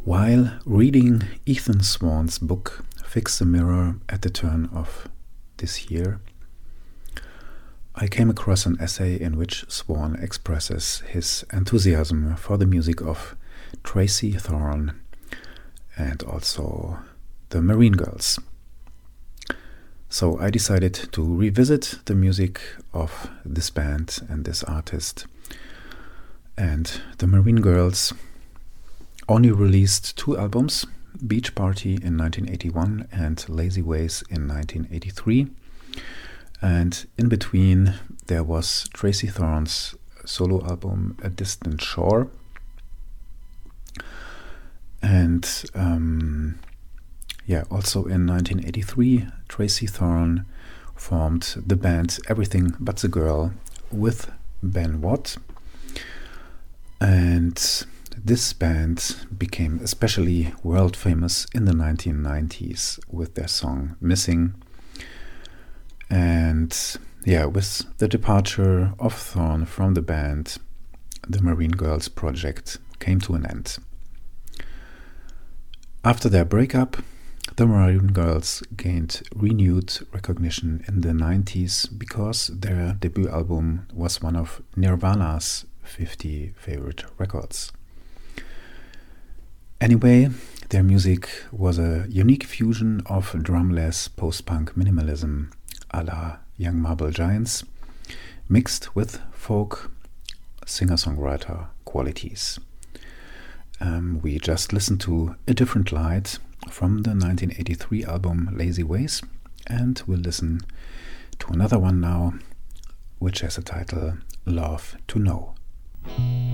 While reading Ethan Swan's book Fix the Mirror at the turn of this year, I came across an essay in which Swan expresses his enthusiasm for the music of Tracy Thorn and also the Marine Girls. So I decided to revisit the music of this band and this artist. And the Marine Girls only released 2 albums, Beach Party in 1981 and Lazy Ways in 1983. And in between there was Tracy Thorn's solo album A Distant Shore. And also in 1983, Tracy Thorn formed the band Everything But the Girl with Ben Watt. And this band became especially world famous in the 1990s with their song Missing. And with the departure of Thorn from the band, the Marine Girls project came to an end. After their breakup, the Marine Girls gained renewed recognition in the 90s because their debut album was one of Nirvana's 50 favorite records. Anyway, their music was a unique fusion of drumless post-punk minimalism a la Young Marble Giants, mixed with folk singer-songwriter qualities. We just listened to A Different Light from the 1983 album Lazy Ways, and we'll listen to another one now, which has the title Love to Know.